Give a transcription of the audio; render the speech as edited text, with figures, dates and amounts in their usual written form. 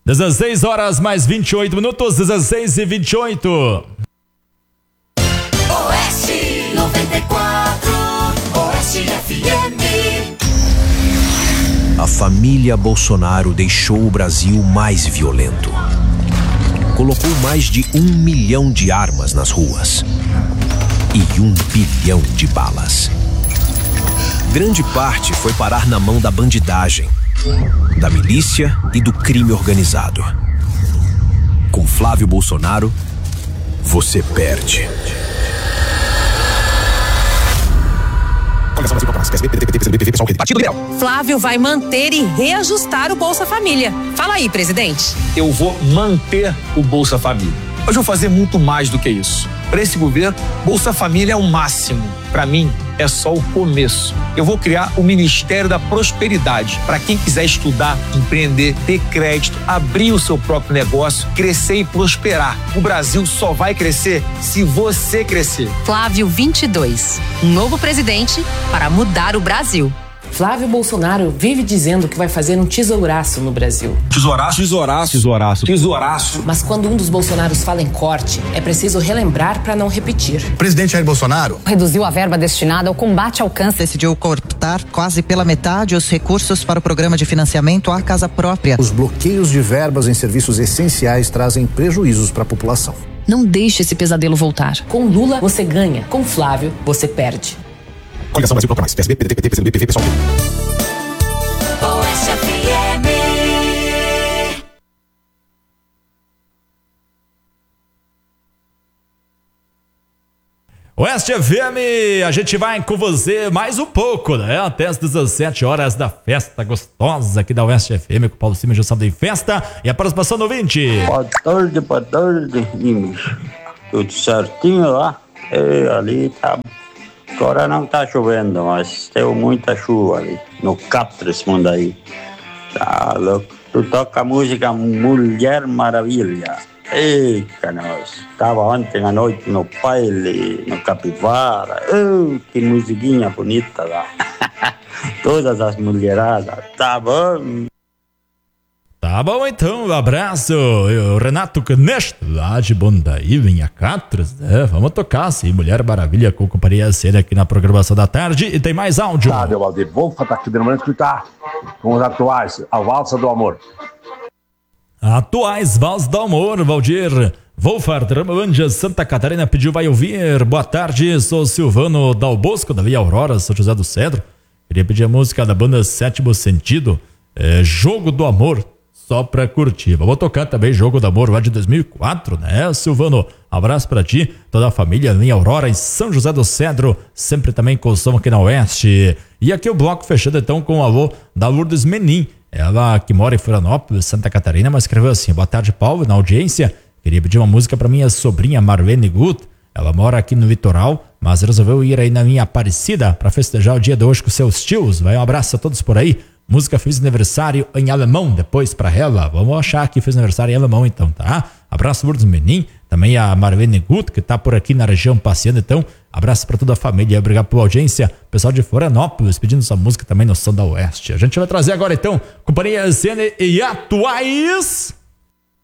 16 horas mais 28 minutos, 16h28. Oeste 94, Oeste FM. A família Bolsonaro deixou o Brasil mais violento. Colocou mais de 1 milhão de armas nas ruas e 1 bilhão de balas. Grande parte foi parar na mão da bandidagem, da milícia e do crime organizado. Com Flávio Bolsonaro, você perde. Flávio vai manter e reajustar o Bolsa Família. Fala aí, presidente. Eu vou manter o Bolsa Família. Mas vou fazer muito mais do que isso. Para esse governo, Bolsa Família é o máximo. Para mim, é só o começo. Eu vou criar o Ministério da Prosperidade para quem quiser estudar, empreender, ter crédito, abrir o seu próprio negócio, crescer e prosperar. O Brasil só vai crescer se você crescer. Flávio 22, um novo presidente para mudar o Brasil. Flávio Bolsonaro vive dizendo que vai fazer um tesouraço no Brasil. Tesouraço? Tesouraço. Tesouraço. Tesouraço. Mas quando um dos Bolsonaros fala em corte, é preciso relembrar para não repetir. O presidente Jair Bolsonaro reduziu a verba destinada ao combate ao câncer. Decidiu cortar quase pela metade os recursos para o programa de financiamento à casa própria. Os bloqueios de verbas em serviços essenciais trazem prejuízos para a população. Não deixe esse pesadelo voltar. Com Lula, você ganha. Com Flávio, você perde. Coligação Brasil Procura Mais. PSB, PDT, PCdoB, PV, PSOL. Oeste FM. Oeste FM, a gente vai com você mais um pouco, né? Até as 17 horas da festa gostosa aqui da Oeste FM, com o Paulo Cima, Jussão em Festa e a participação do ouvinte. Boa tarde, Nimes. Tudo certinho lá? Ali tá. Agora não tá chovendo, mas deu muita chuva ali, no Catres, Mundaí. Tá louco. Tu toca a música Mulher Maravilha. Eita, nós. Tava ontem à noite no baile, no Capivara. Que musiquinha bonita lá. Todas as mulheradas. Tá bom? Tá bom então, um abraço. Eu, Renato Knecht, lá de Bondaí, vinha Catras, né? Vamos tocar assim, Mulher Maravilha com companhia cena aqui na programação da tarde. E tem mais áudio. Tá, Valdir, vamos estar aqui de momento que tá com os atuais, a Valsa do Amor. Atuais Valsa do Amor, Valdir. Wolfart Ramanja, Santa Catarina, pediu, vai ouvir. Boa tarde, sou Silvano Dal Bosco, da Via Aurora, São José do Cedro. Queria pedir a música da banda Sétimo Sentido, Jogo do Amor. Só pra curtir. Vamos tocar também Jogo do Amor lá de 2004, né, Silvano? Abraço pra ti, toda a família em Aurora e São José do Cedro, sempre também com som aqui na Oeste. E aqui o bloco fechando então com o alô da Lourdes Menin, ela que mora em Florianópolis, Santa Catarina, mas escreveu assim: boa tarde, Paulo, na audiência, queria pedir uma música pra minha sobrinha Marlene Gut, ela mora aqui no litoral, mas resolveu ir aí na minha Aparecida pra festejar o dia de hoje com seus tios. Vai um abraço a todos por aí. Música fez aniversário em alemão, depois pra ela. Vamos achar que fez aniversário em alemão então, tá? Abraço Lourdes Menin, também a Marlene Gut, que tá por aqui na região passeando, então. Abraço pra toda a família, obrigado pela audiência. Pessoal de Florianópolis pedindo sua música também no Som da Oeste. A gente vai trazer agora então, companhia CN e Atuais.